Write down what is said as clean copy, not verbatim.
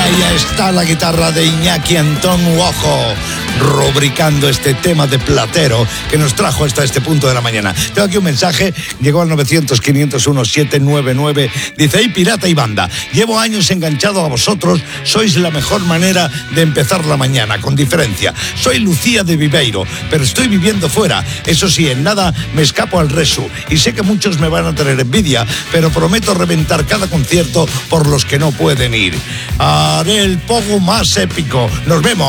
Ahí está la guitarra de Iñaki Antón Uojo, rubricando este tema de Platero que nos trajo hasta este punto de la mañana. Tengo aquí un mensaje, llegó al 900-501-799, dice: hey, pirata y banda, llevo años enganchado a vosotros, sois la mejor manera de empezar la mañana, con diferencia. Soy Lucía de Viveiro, pero estoy viviendo fuera, eso sí, en nada me escapo al Resu, y sé que muchos me van a tener envidia, pero prometo reventar cada concierto por los que no pueden ir. Haré el pogo más épico. Nos vemos.